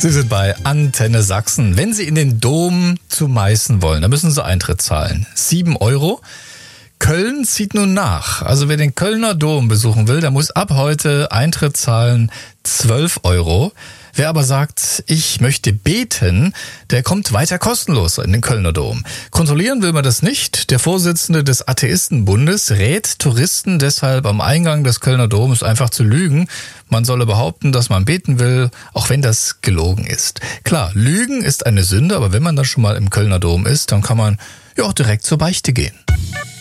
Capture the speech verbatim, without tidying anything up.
Sie sind bei Antenne Sachsen. Wenn Sie in den Dom zu Meißen wollen, dann müssen Sie Eintritt zahlen. Sieben Euro. Köln zieht nun nach. Also wer den Kölner Dom besuchen will, der muss ab heute Eintritt zahlen, zwölf Euro. Wer aber sagt, ich möchte beten, der kommt weiter kostenlos in den Kölner Dom. Kontrollieren will man das nicht. Der Vorsitzende des Atheistenbundes rät Touristen deshalb am Eingang des Kölner Doms einfach zu lügen. Man solle behaupten, dass man beten will, auch wenn das gelogen ist. Klar, Lügen ist eine Sünde, aber wenn man dann schon mal im Kölner Dom ist, dann kann man ja auch direkt zur Beichte gehen.